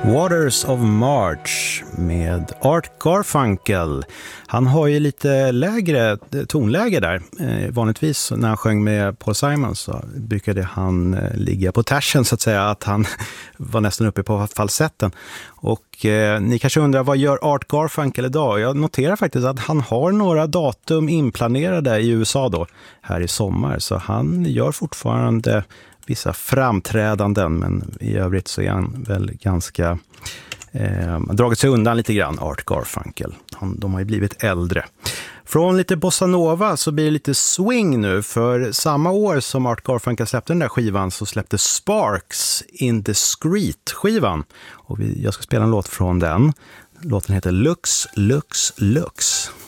Waters of March med Art Garfunkel. Han har ju lite lägre tonläge där. Vanligtvis när han sjöng med Paul Simon så brukade han ligga på tersen så att säga, att han var nästan uppe på falsetten. Och ni kanske undrar, vad gör Art Garfunkel idag? Jag noterar faktiskt att han har några datum inplanerade i USA då, här i sommar. Så han gör fortfarande vissa framträdanden, men i övrigt så är han väl ganska dragit sig undan lite grann, Art Garfunkel. De har ju blivit äldre. Från lite bossa nova så blir det lite swing nu, för samma år som Art Garfunkel släppte den där skivan så släppte Sparks Indiscreet-skivan. Och jag ska spela en låt från den. Låten heter Lux, Lux, Lux.